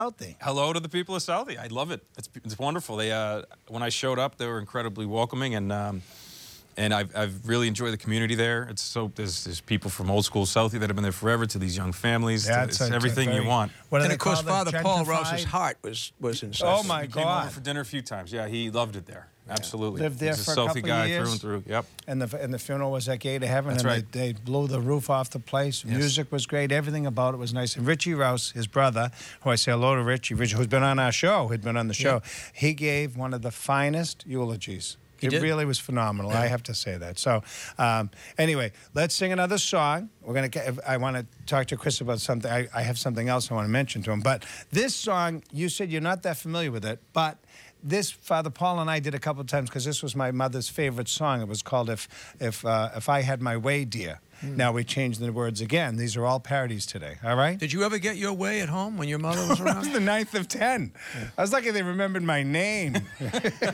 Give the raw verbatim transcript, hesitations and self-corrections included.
Southie. Hello to the people of Southie. I love it. It's, it's wonderful. They uh, when I showed up, they were incredibly welcoming, and um, and I've, I've really enjoyed the community there. It's so there's, there's people from old school Southie that have been there forever to these young families. Yeah, to, it's it's a- everything very- you want. What do And they of course, call it? Father Paul Gentrified? Rouse's heart was was in Oh Southie. my He came over God! for dinner a few times. Yeah, he loved it there. Absolutely. Lived there He's for a a Southie couple guy years. through and through. Yep. And the and the funeral was at Gate of Heaven, That's and right. they, they blew the roof off the place. Yes. Music was great. Everything about it was nice. And Richie Rouse, his brother, who I say hello to, Richie, Richie, who's been on our show, who'd been on the show, he gave one of the finest eulogies. He it did? really was phenomenal. I have to say that. So, um, anyway, let's sing another song. We're gonna. get- I want to talk to Chris about something. I, I have something else I want to mention to him. But this song, you said you're not that familiar with it, but this Father Paul and I did a couple of times because this was my mother's favorite song. It was called "If If uh, If I Had My Way, Dear." Now we changed the words again. These are all parodies today. All right. Did you ever get your way at home when your mother was I around? was the ninth of ten. I was lucky they remembered my name.